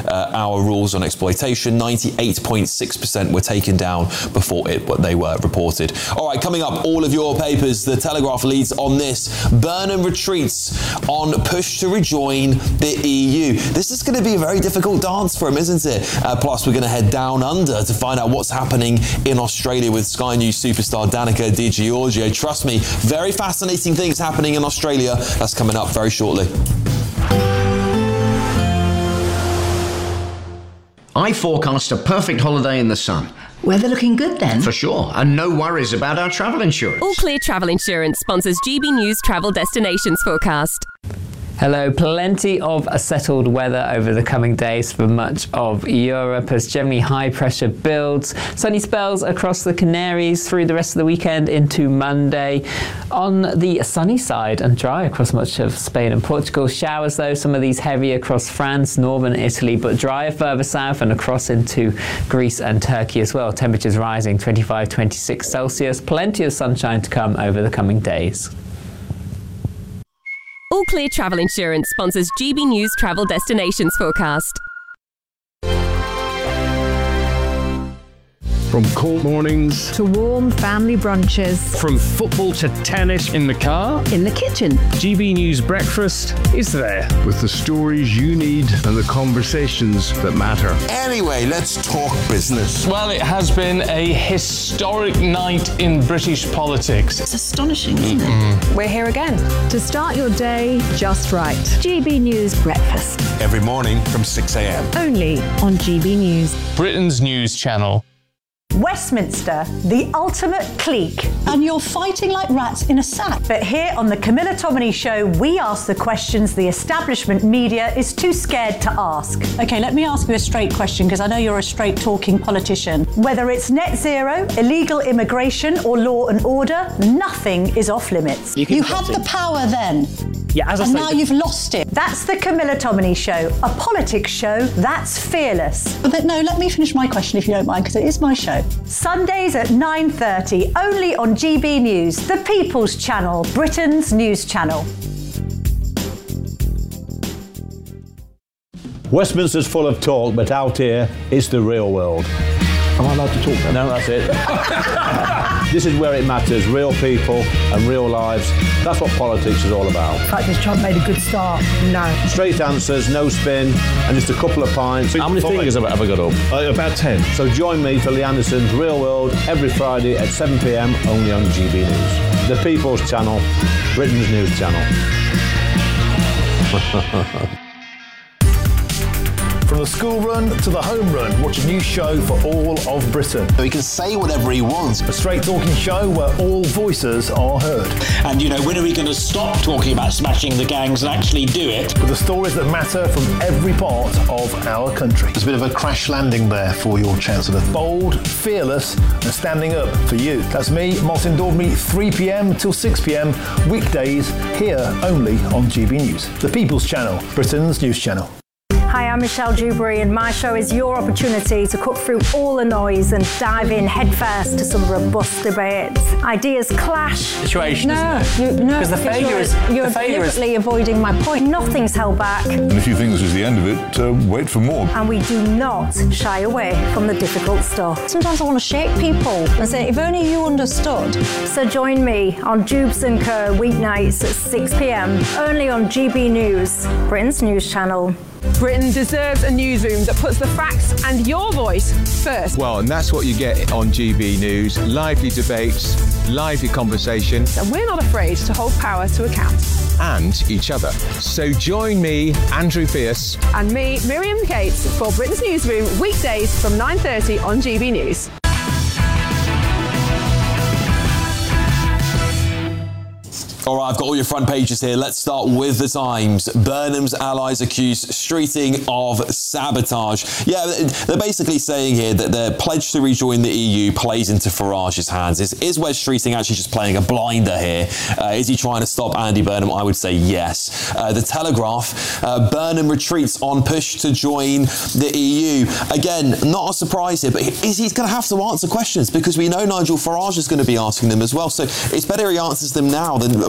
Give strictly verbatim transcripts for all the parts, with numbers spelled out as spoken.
uh, our rules on exploitation. ninety-eight point six percent were taken down before it, they were reported. All right, coming up, all of your papers. The Telegraph leads on this. Burnham retreats on push to rejoin the E U. This is going to be a very difficult dance for him, isn't it? Uh, plus, we're going to head down under to find out what's happening in Australia with Sky News superstar Danica Di Giorgio. Trust me, very fascinating things happening in Australia. That's coming up very shortly. I forecast a perfect holiday in the sun. Weather looking good then? For sure, and no worries about our travel insurance. All Clear Travel Insurance sponsors G B News Travel Destinations Forecast. Hello, plenty of settled weather over the coming days for much of Europe as generally high pressure builds. Sunny spells across the Canaries through the rest of the weekend into Monday. On the sunny side and dry across much of Spain and Portugal. Showers though, some of these heavy across France, northern Italy, but drier further south and across into Greece and Turkey as well. Temperatures rising twenty-five, twenty-six Celsius. Plenty of sunshine to come over the coming days. All Clear Travel Insurance sponsors G B News Travel Destinations Forecast. From cold mornings to warm family brunches, from football to tennis in the car, in the kitchen, G B News Breakfast is there with the stories you need and the conversations that matter. Anyway, let's talk business. Well, it has been a historic night in British politics. It's astonishing, isn't mm-hmm. it? We're here again to start your day just right. G B News Breakfast. Every morning from six a.m. Only on G B News. Britain's news channel. Westminster, the ultimate clique. And you're fighting like rats in a sack. But here on the Camilla Tominey Show, we ask the questions the establishment media is too scared to ask. Okay, let me ask you a straight question, because I know you're a straight-talking politician. Whether it's net zero, illegal immigration, or law and order, nothing is off limits. You, you had the power then. Yeah, as I and said, now you've lost it. That's the Camilla Tominey Show, a politics show that's fearless. But then, no, let me finish my question if you don't mind, because it is my show. Sundays at nine thirty, only on G B News, the People's Channel, Britain's news channel. Westminster's full of talk, but out here, it's the real world. Am I allowed to talk then? No, that's it. This is where it matters, real people and real lives. That's what politics is all about. In fact, has Trump made a good start? No. Straight answers, no spin, and just a couple of pints. How many fingers have I ever got up? Uh, about ten. So join me for Lee Anderson's Real World every Friday at seven p.m. only on G B News. The People's Channel, Britain's news channel. From the school run to the home run, watch a new show for all of Britain. So he can say whatever he wants. A straight talking show where all voices are heard. And, you know, when are we going to stop talking about smashing the gangs and actually do it? With the stories that matter from every part of our country. There's a bit of a crash landing there for your Chancellor. Bold, fearless, and standing up for you. That's me, Martin Daubney, three p.m. till six p.m. weekdays, here only on G B News. The People's Channel, Britain's news channel. Hi, I'm Michelle Dewberry, and my show is your opportunity to cut through all the noise and dive in headfirst to some robust debates. Ideas clash. Situation, no, isn't it? You, no, because the failure you're, is you're the failure deliberately is... avoiding my point. Nothing's held back. And if you think this is the end of it, uh, wait for more. And we do not shy away from the difficult stuff. Sometimes I want to shake people and say, if only you understood. So join me on Jubes and Co weeknights at six p.m. only on G B News, Britain's news channel. Britain deserves a newsroom that puts the facts and your voice first. Well, and that's what you get on G B News. Lively debates, lively conversation. And we're not afraid to hold power to account. And each other. So join me, Andrew Pierce. And me, Miriam Cates, for Britain's Newsroom, weekdays from nine thirty on G B News. All right, I've got all your front pages here. Let's start with the Times. Burnham's allies accused Streeting of sabotage. Yeah, they're basically saying here that their pledge to rejoin the E U plays into Farage's hands. Is, is Wes Streeting actually just playing a blinder here? Uh, is he trying to stop Andy Burnham? I would say yes. Uh, the Telegraph, uh, Burnham retreats on push to join the E U. Again, not a surprise here, but he's, he's going to have to answer questions because we know Nigel Farage is going to be asking them as well. So it's better he answers them now than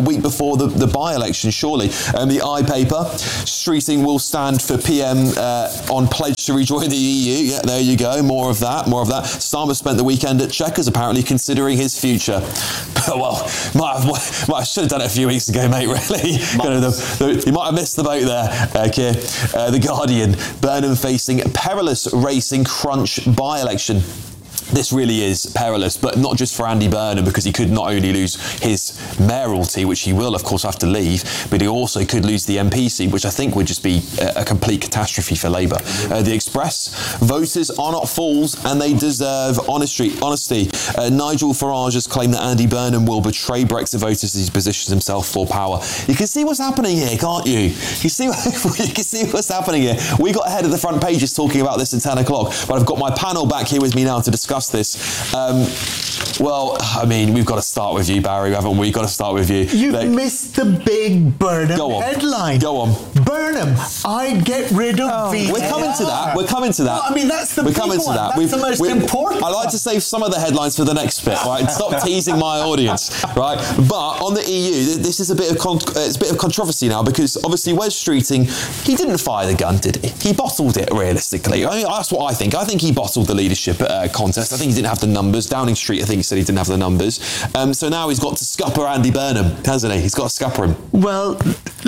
week before the, the by-election, surely. Um, the I paper, Streeting will stand for P M uh, on pledge to rejoin the E U. Yeah, there you go. More of that, more of that. Starmer spent the weekend at Chequers, apparently considering his future. Well, might have, might have, should have done it a few weeks ago, mate, really. Kind of the, the, you might have missed the boat there, uh, Keir. Uh, the Guardian, Burnham facing perilous racing crunch by-election. This really is perilous, but not just for Andy Burnham, because he could not only lose his mayoralty, which he will, of course, have to leave, but he also could lose the M P seat, which I think would just be a, a complete catastrophe for Labour. Uh, the Express, voters are not fools and they deserve honesty. honesty. Uh, Nigel Farage has claimed that Andy Burnham will betray Brexit voters as he positions himself for power. You can see what's happening here, can't you? You see, you can see what's happening here. We got ahead of the front pages talking about this at ten o'clock, but I've got my panel back here with me now to discuss this. Um, well, I mean, we've got to start with you, Barry, haven't we? We've got to start with you. You've like, missed the big Burnham go on. headline. Go on. Burnham, I'd get rid of oh, V A R. We're coming to that. We're coming to that. No, I mean, that's the We're big coming to one. that. That's We've, the most we, important I like one. to save some of the headlines for the next bit, right? Stop teasing my audience, right? But on the E U, this is a bit of con- it's a bit of controversy now, because obviously Wes Streeting, he didn't fire the gun, did he? He bottled it, realistically. I mean, that's what I think. I think he bottled the leadership uh, contest. I think he didn't have the numbers. Downing Street, I think he said he didn't have the numbers. Um, so now he's got to scupper Andy Burnham, hasn't he? He's got to scupper him. Well,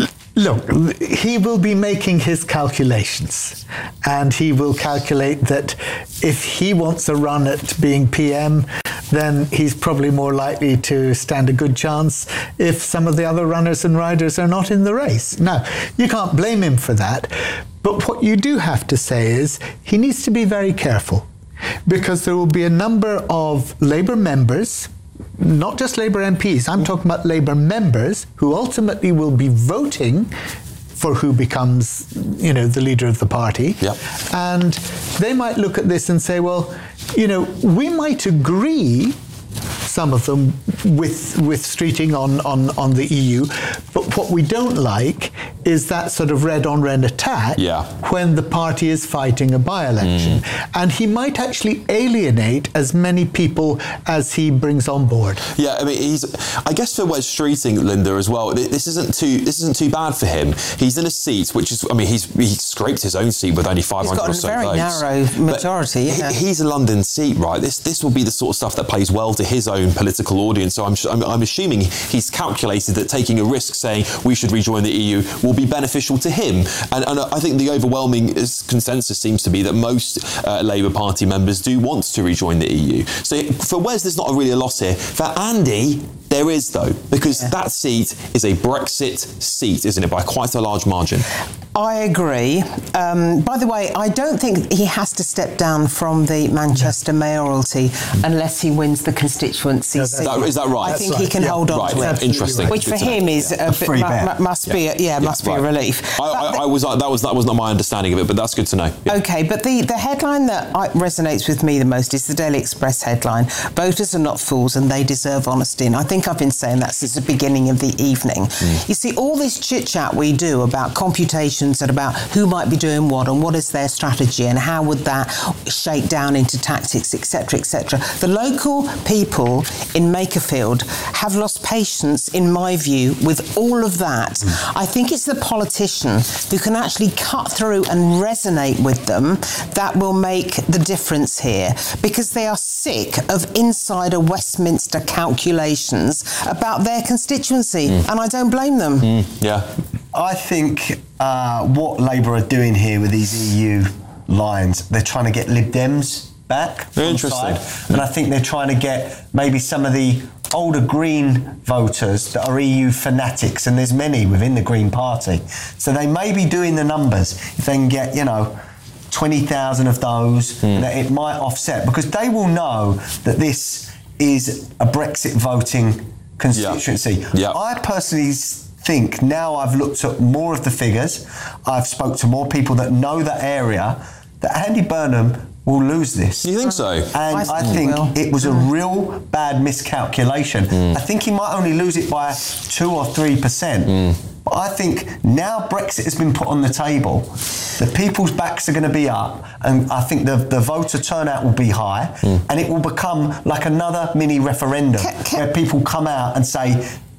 look, he will be making his calculations, and he will calculate that if he wants a run at being P M, then he's probably more likely to stand a good chance if some of the other runners and riders are not in the race. Now, you can't blame him for that, but what you do have to say is he needs to be very careful, because there will be a number of Labour members, not just Labour M Ps, I'm talking about Labour members, who ultimately will be voting for who becomes, you know, the leader of the party. Yep. And they might look at this and say, well, you know, we might agree, some of them, with with Streeting on, on, on the E U, but what we don't like is that sort of red-on-red attack yeah. when the party is fighting a by-election. Mm. And he might actually alienate as many people as he brings on board. Yeah, I mean, he's. I guess for Wes Streeting, Linda, as well, this isn't too this isn't too bad for him. He's in a seat which is, I mean, he's he scraped his own seat with only five hundred or so votes. He's got a very narrow majority. Yeah. He, he's a London seat, right? This this will be the sort of stuff that plays well to his own political audience. So I'm I'm, I'm assuming he's calculated that taking a risk, saying we should rejoin the E U, will be beneficial to him. And, and I think the overwhelming consensus seems to be that most uh, Labour Party members do want to rejoin the E U. So for Wes, there's not really a loss here. For Andy, there is, though, because yeah. that seat is a Brexit seat, isn't it, by quite a large margin. I agree. Um, by the way, I don't think he has to step down from the Manchester mayoralty unless he wins the constituency. No, is, that, is that right? I think right. he can yeah. hold on right. to it. Interesting. Which for him is yeah. a, a bit, free ma- ma- must yeah. be a, yeah, yeah must right. be a relief. I, I, I was that was that was not my understanding of it, but that's good to know. Yeah. Okay, but the, the headline that I, resonates with me the most is the Daily Express headline: "Voters are not fools and they deserve honesty." And I think I've been saying that since the beginning of the evening. Mm. You see, all this chit chat we do about computations and about who might be doing what and what is their strategy and how would that shake down into tactics, etc, etc. The local people in Makerfield have lost patience, in my view, with all of that. Mm. I think it's the politician who can actually cut through and resonate with them that will make the difference here, because they are sick of insider Westminster calculations about their constituency, mm. and I don't blame them. Mm. Yeah. I think uh, what Labour are doing here with these E U lines, they're trying to get Lib Dems back. Very interesting. Side, and I think they're trying to get maybe some of the older Green voters that are E U fanatics, and there's many within the Green Party. So they may be doing the numbers. If they can get, you know, twenty thousand of those, mm. that it might offset, because they will know that this is a Brexit voting constituency. Yeah. Yeah. I personally think, now I've looked at more of the figures, I've spoke to more people that know that area, that Andy Burnham will lose this. You think so? And I think, I think it was a real bad miscalculation. Mm. I think he might only lose it by two or three percent. Mm. But I think now Brexit has been put on the table, the people's backs are going to be up, and I think the, the voter turnout will be high, mm. and it will become like another mini referendum, can, can, where people come out and say,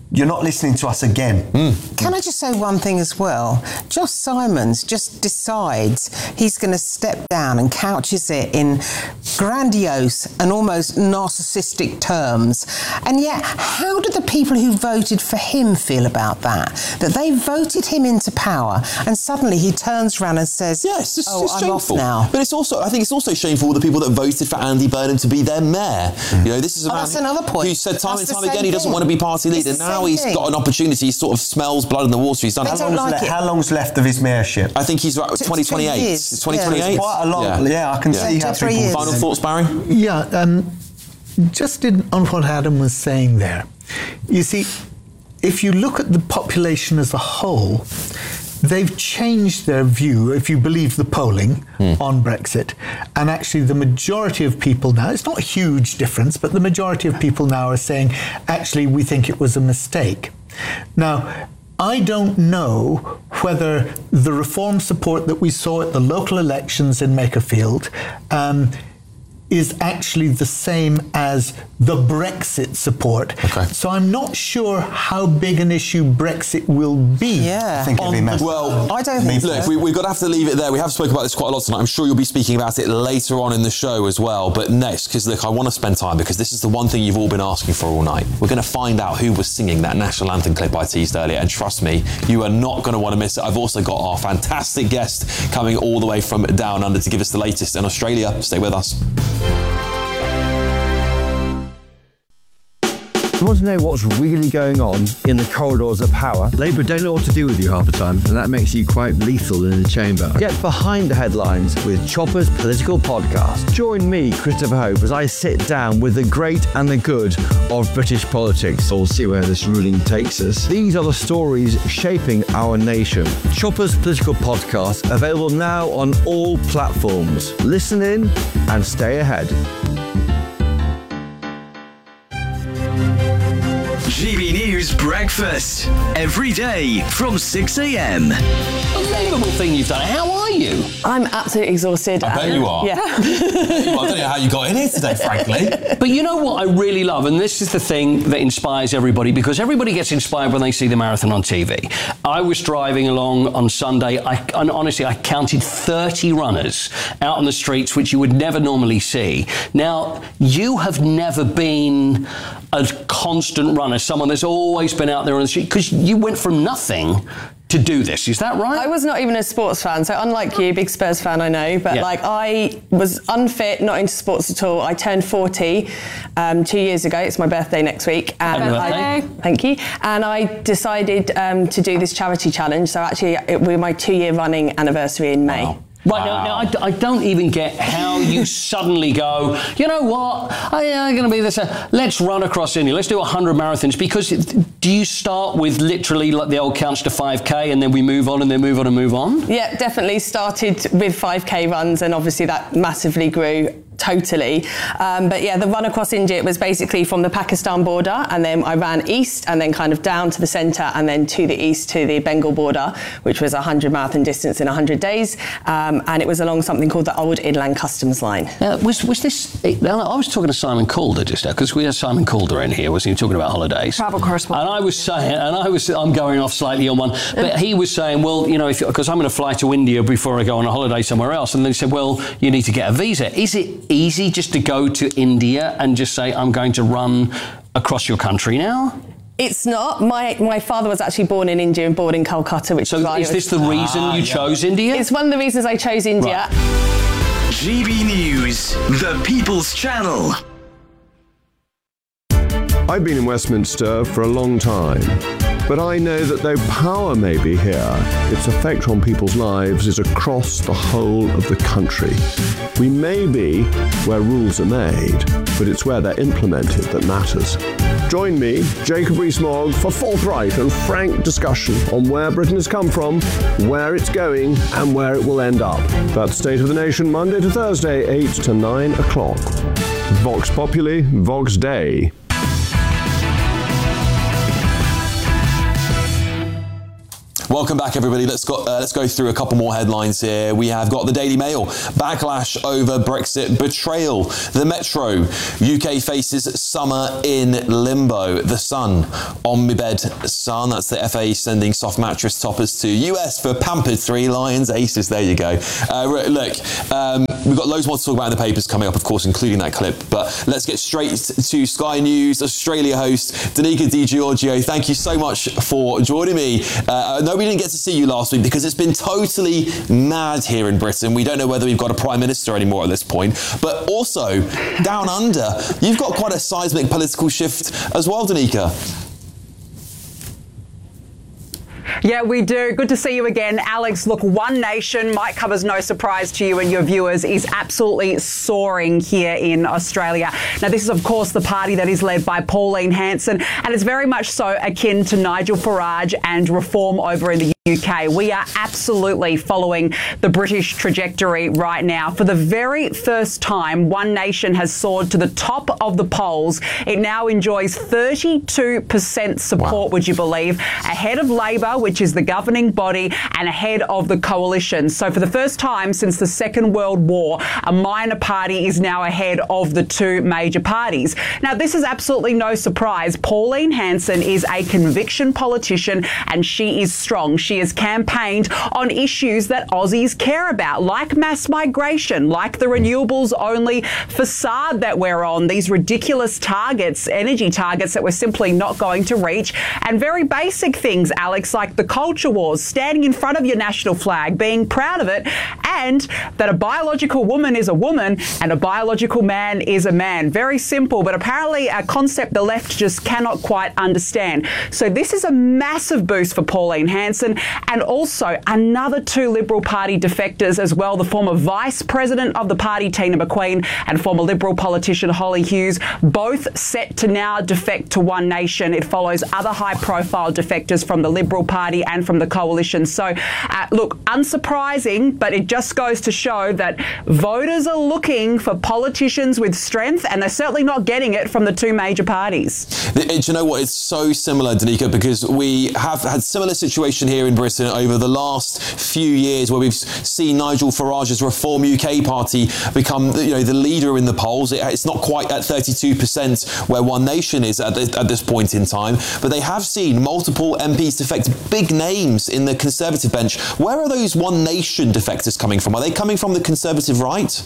you're not listening to us again. Mm. Can I just say one thing as well? Josh Simons just decides he's going to step down and couches it in grandiose and almost narcissistic terms. And yet, how do the people who voted for him feel about that? That they voted him into power and suddenly he turns around and says, yes, it's, oh, it's I'm shameful. off now. But it's also, I think it's also shameful for the people that voted for Andy Burnham to be their mayor. Mm. You know, this is a oh, man that's another point. who said time that's and time again he doesn't thing. want to be party leader. It's Now he's thing. got an opportunity. He sort of smells blood in the water. He's done. How long's, like le- how long's left of his mayorship? I think he's right. twenty twenty-eight. It's twenty twenty-eight. Yeah, quite a long. Yeah, yeah I can yeah. see how people. Years. Final thoughts, Barry? Yeah, um, just in, on what Adam was saying there. You see, if you look at the population as a whole, they've changed their view, if you believe the polling, mm. on Brexit. And actually the majority of people now, it's not a huge difference, but the majority of people now are saying, actually, we think it was a mistake. Now, I don't know whether the reform support that we saw at the local elections in Makerfield um, is actually the same as the Brexit support. Okay. So I'm not sure how big an issue Brexit will be. Yeah. I think it'll be massive. Well, I don't think look, so. we, we've got to have to leave it there. We have spoken about this quite a lot tonight. I'm sure you'll be speaking about it later on in the show as well. But next, because look, I want to spend time because this is the one thing you've all been asking for all night. We're going to find out who was singing that national anthem clip I teased earlier. And trust me, you are not going to want to miss it. I've also got our fantastic guest coming all the way from down under to give us the latest in Australia. Stay with us. You want to know what's really going on in the corridors of power? Labour don't know what to do with you half the time, and that makes you quite lethal in the chamber. Get behind the headlines with Chopper's Political Podcast. Join me, Christopher Hope, as I sit down with the great and the good of British politics. We'll see where this ruling takes us. These are the stories shaping our nation. Chopper's Political Podcast, available now on all platforms. Listen in and stay ahead. G B News Breakfast. Every day from six a.m. Unbelievable thing you've done. How are you? I'm absolutely exhausted. I bet you are. Yeah. I don't know how you got in here today, frankly. But you know what I really love, and this is the thing that inspires everybody, because everybody gets inspired when they see the marathon on T V. I was driving along on Sunday, I, and honestly, I counted thirty runners out on the streets, which you would never normally see. Now, you have never been a constant runner, someone that's always been out there on the street, because you went from nothing to do this. Is that right? I was not even a sports fan, so unlike you, big Spurs fan, I know, but yeah. like I was unfit, not into sports at all. I turned forty um, two years ago. It's my birthday next week. And Happy I, birthday. Thank you. And I decided um, to do this charity challenge. So actually, it will be my two-year running anniversary in May. Wow. Right, wow. now, now I, I don't even get how you suddenly go, you know what, I, I'm going to be this, uh, let's run across India, let's do one hundred marathons, because do you start with literally like the old counts to five K and then we move on and then move on and move on? Yeah, definitely started with five K runs, and obviously that massively grew. Totally. Um, but yeah, the run across India, it was basically from the Pakistan border, and then I ran east and then kind of down to the centre and then to the east to the Bengal border, which was a one hundred marathon distance in one hundred days. Um, and it was along something called the Old Inland Customs Line. Now, was, was this... Now, I was talking to Simon Calder just now, because we had Simon Calder in here, wasn't he, talking about holidays? Travel correspondent. And I was saying, and I was, I'm going off slightly on one, but he was saying, well, you know, if because I'm going to fly to India before I go on a holiday somewhere else, and then he said, well, you need to get a visa. Is it easy just to go to India and just say, I'm going to run across your country now? It's not. My my father was actually born in India and born in Calcutta, which so is why is this the reason ah, you yeah. chose India? It's one of the reasons I chose India. Right. G B News, the People's Channel. I've been in Westminster for a long time, but I know that though power may be here, its effect on people's lives is across the whole of the country. We may be where rules are made, but it's where they're implemented that matters. Join me, Jacob Rees-Mogg, for forthright and frank discussion on where Britain has come from, where it's going, and where it will end up. That's State of the Nation, Monday to Thursday, eight to nine o'clock. Vox Populi, Vox Dei. Welcome back, everybody. Let's go, uh, let's go through a couple more headlines here. We have got the Daily Mail. Backlash over Brexit betrayal. The Metro. U K faces summer in limbo. The Sun. Omnibed Sun. That's the F A sending soft mattress toppers to U S for pampered three Lions aces. There you go. Uh, look, um, we've got loads more to talk about in the papers coming up, of course, including that clip. But let's get straight to Sky News Australia host Danica Di Giorgio. Thank you so much for joining me. Uh, I know we didn't get to see you last week because it's been totally mad here in Britain. We don't know whether we've got a Prime Minister anymore at this point. But also, down under, you've got quite a seismic political shift as well, Danica. Yeah, we do. Good to see you again, Alex. Look, One Nation, might come as no surprise to you and your viewers, is absolutely soaring here in Australia. Now, this is, of course, the party that is led by Pauline Hanson, and it's very much so akin to Nigel Farage and Reform over in the U K. We are absolutely following the British trajectory right now. For the very first time, One Nation has soared to the top of the polls. It now enjoys thirty-two percent support, wow. would you believe, ahead of Labor, which is the governing body, and ahead of the coalition. So for the first time since the Second World War, a minor party is now ahead of the two major parties. Now, this is absolutely no surprise. Pauline Hanson is a conviction politician, and she is strong. She has campaigned on issues that Aussies care about, like mass migration, like the renewables only facade that we're on, these ridiculous targets, energy targets that we're simply not going to reach, and very basic things, Alex, like the culture wars, standing in front of your national flag, being proud of it, and that a biological woman is a woman and a biological man is a man. Very simple, but apparently a concept the left just cannot quite understand. So this is a massive boost for Pauline Hanson, and also another two Liberal Party defectors as well, the former Vice President of the party, Tina McQueen, and former Liberal politician Holly Hughes, both set to now defect to One Nation. It follows other high-profile defectors from the Liberal Party and from the coalition. So, uh, look, unsurprising, but it just goes to show that voters are looking for politicians with strength, and they're certainly not getting it from the two major parties. Do you know what? It's so similar, Danica, because we have had similar situation here in Britain over the last few years, where we've seen Nigel Farage's Reform U K party become, you know, the leader in the polls. It, it's not quite at thirty-two percent where One Nation is at, the, at this point in time, but they have seen multiple M Ps defect, big names in the Conservative bench. Where are those One Nation defectors coming from? Are they coming from the Conservative right?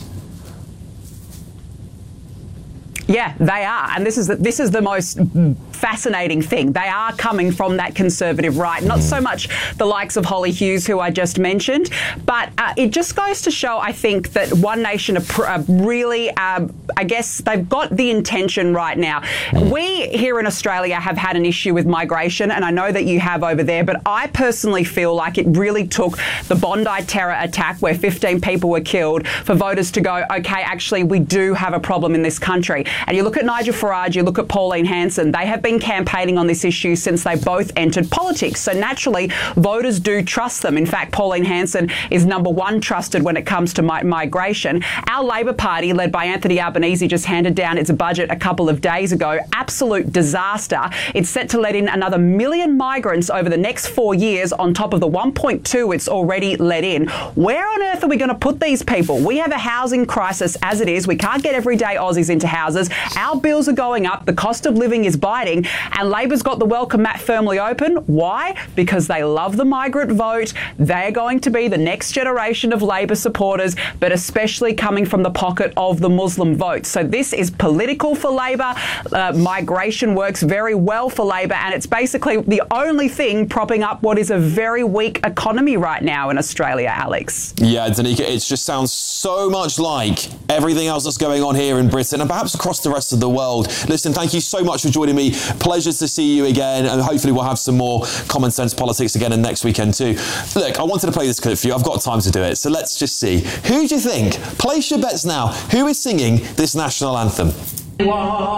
Yeah, they are. And this is the, this is the most fascinating thing. They are coming from that Conservative right. Not so much the likes of Holly Hughes, who I just mentioned, but uh, it just goes to show, I think, that One Nation are, pr- are really, uh, I guess, they've got the intention right now. We here in Australia have had an issue with migration, and I know that you have over there, but I personally feel like it really took the Bondi terror attack, where fifteen people were killed, for voters to go, okay, actually, we do have a problem in this country. And you look at Nigel Farage, you look at Pauline Hanson, they have been campaigning on this issue since they both entered politics. So naturally, voters do trust them. In fact, Pauline Hanson is number one trusted when it comes to mi- migration. Our Labor Party, led by Anthony Albanese, just handed down its budget a couple of days ago. Absolute disaster. It's set to let in another million migrants over the next four years on top of the one point two it's already let in. Where on earth are we going to put these people? We have a housing crisis as it is. We can't get everyday Aussies into houses. Our bills are going up. The cost of living is biting. And Labor's got the welcome mat firmly open. Why? Because they love the migrant vote. They're going to be the next generation of Labor supporters, but especially coming from the pocket of the Muslim vote. So this is political for Labor. Uh, migration works very well for Labor, and it's basically the only thing propping up what is a very weak economy right now in Australia, Alex. Yeah, Danica, it just sounds so much like everything else that's going on here in Britain and perhaps across the rest of the world. Listen, thank you so much for joining me. Pleasure to see you again, and hopefully we'll have some more common sense politics again in next weekend too. Look, I wanted to play this clip for you. I've got time to do it, so let's just see. Who do you think? Place your bets now. Who is singing this national anthem?